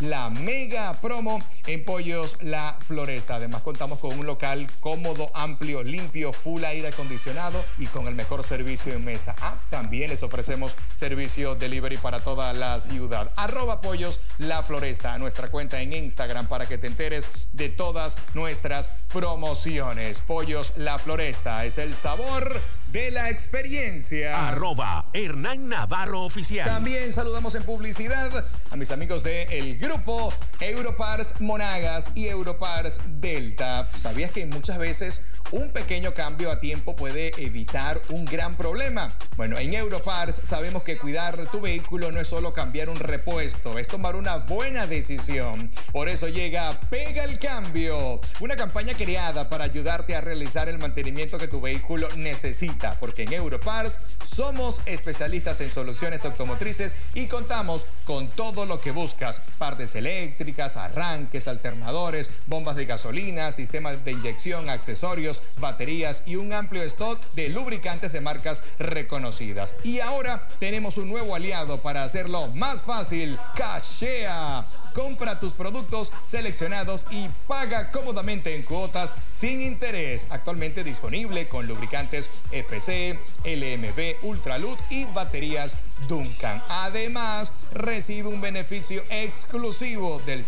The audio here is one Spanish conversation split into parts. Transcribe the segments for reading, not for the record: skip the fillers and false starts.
la mega promo en Pollos La Floresta. Además, contamos con un local cómodo, amplio, limpio, full aire acondicionado y con el mejor servicio en mesa. También les ofrecemos servicio delivery para toda la ciudad. @Pollos La Floresta, nuestra cuenta en Instagram para que te enteres de todas nuestras promociones. Pollos La Floresta es el sabor de la experiencia. @Hernán Navarro Oficial. También saludamos en publicidad a mis amigos del grupo Europars Monagas y Europars Delta. ¿Sabías que muchas veces un pequeño cambio a tiempo puede evitar un gran problema? Bueno, en Europars sabemos que cuidar tu vehículo no es solo cambiar un repuesto, es tomar una buena decisión. Por eso llega Pega el Cambio, una campaña creada para ayudarte a realizar el mantenimiento que tu vehículo necesita, porque en Europars somos especialistas en soluciones automotrices y contamos con todo lo que buscas: partes eléctricas, arranques, alternadores, bombas de gasolina, sistemas de inyección, accesorios, baterías y un amplio stock de lubricantes de marcas reconocidas. Y ahora tenemos un nuevo aliado para hacerlo más fácil: Cashea. Compra tus productos seleccionados y paga cómodamente en cuotas sin interés. Actualmente disponible con lubricantes FC, LMV, Ultralut y baterías Duncan. Además, recibe un beneficio exclusivo del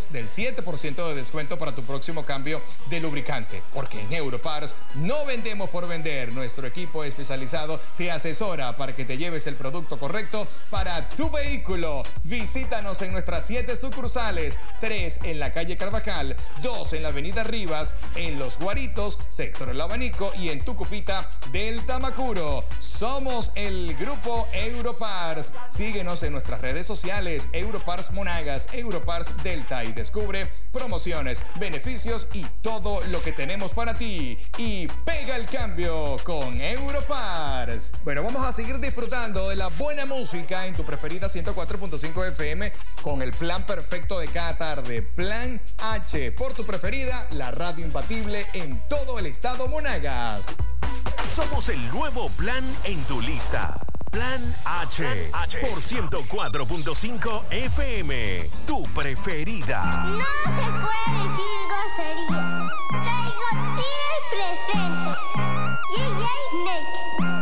7% de descuento para tu próximo cambio de lubricante. Porque en Europars no vendemos por vender. Nuestro equipo especializado te asesora para que te lleves el producto correcto para tu vehículo. Visítanos en nuestras 7 sucursales: 3 en la calle Carvajal, 2 en la avenida Rivas, en Los Guaritos, sector El Abanico y en Tucupita del Tamacuro. Somos el grupo Europars. Síguenos en nuestras redes sociales: Europars Monagas, Europars Delta, y descubre promociones, beneficios y todo lo que tenemos para ti. Y pega el cambio con Europars. Bueno, vamos a seguir disfrutando de la buena música en tu preferida 104.5 FM con el plan perfecto de cada tarde. Plan H, por tu preferida, la radio imbatible en todo el estado Monagas. Somos el nuevo plan en tu lista. Plan H, por 104.5 FM, tu preferida. No se puede decir grosería. Soy Godzilla presente. DJ Snake.